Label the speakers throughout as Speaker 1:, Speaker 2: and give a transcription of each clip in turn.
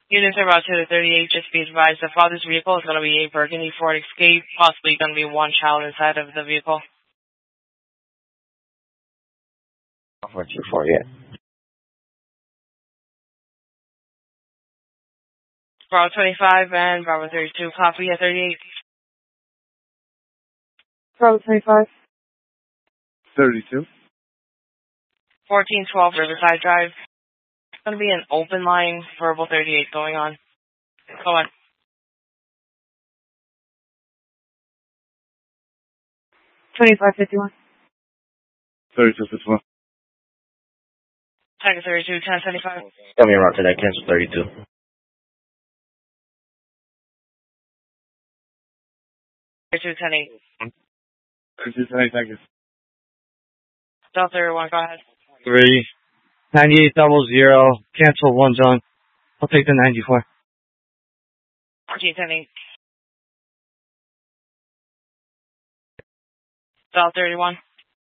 Speaker 1: Units are about to the 38, just be advised. The father's vehicle is going to be a Burgundy Ford Escape, possibly going to be one child inside of the vehicle.
Speaker 2: 424, yeah.
Speaker 1: Bravo 25 and Bravo 32, copy at 38.
Speaker 3: Bravo 25.
Speaker 4: 32.
Speaker 1: 1412 Riverside Drive. It's going to be an open line, verbal 38 going on. Go on.
Speaker 3: 2551.
Speaker 4: 3251.
Speaker 1: Tiger 32, 1075.
Speaker 2: Coming around to that, cancel 32.
Speaker 1: 32, 10-8.
Speaker 4: 32, 10, thank you.
Speaker 1: Delta 31, go ahead.
Speaker 5: 9800, cancel one zone. I'll take the 94.
Speaker 1: 14, 10-8. Delta 31.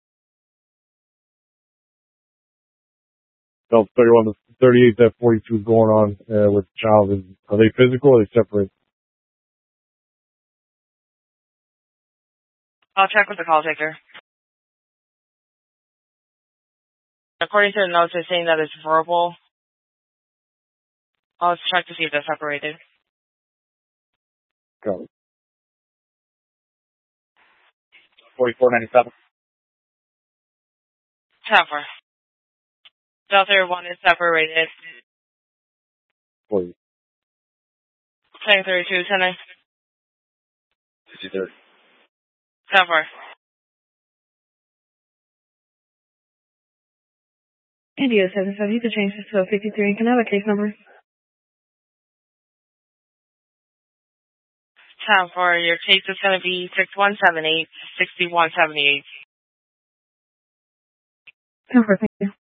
Speaker 4: Delta 31 to 38, that 42 is going on with the child. Are they physical or are they separate?
Speaker 1: I'll check with the call taker. According to the notes, they're saying that it's verbal. I'll check to see if they're separated.
Speaker 4: Go.
Speaker 2: 4497.
Speaker 1: 10-4. Delta 31 is separated.
Speaker 4: Please.
Speaker 1: Tiger 32, 10-9.
Speaker 2: 53.
Speaker 1: 10-4.
Speaker 3: India 75, you can change this to a 53. Can I have a case number?
Speaker 1: 10-4. Your case is going to be 6178, 6178.
Speaker 3: 10-4, thank you.